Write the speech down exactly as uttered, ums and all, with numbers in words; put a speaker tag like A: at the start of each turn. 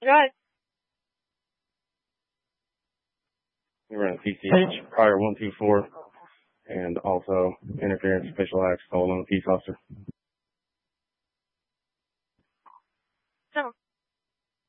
A: Right.
B: We ran a P C H prior one two four and also interference, official acts, called on the peace officer.